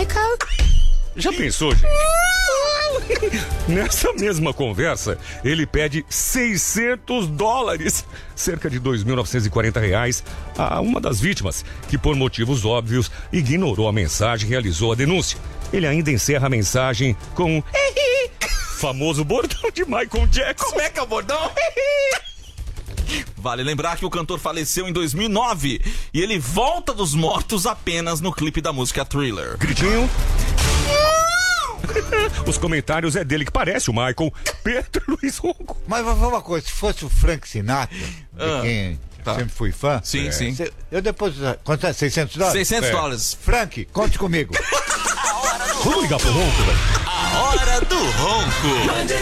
Michael. Já pensou, gente? Nessa mesma conversa, ele pede $600, cerca de R$2.940, a uma das vítimas, que por motivos óbvios ignorou a mensagem e realizou a denúncia. Ele ainda encerra a mensagem com famoso bordão de Michael Jackson. Como é que é o bordão? Vale lembrar que o cantor faleceu em 2009 e ele volta dos mortos apenas no clipe da música Thriller. Gritinho. Os comentários é dele que parece o Michael, Pedro Luiz Ronco. Mas uma coisa, se fosse o Frank Sinatra, de quem sempre fui fã. Sim, sim. Eu depois. Quanto é? $600? $600. Frank, conte comigo. Vamos ligar pro Ronco, velho. A hora do ronco.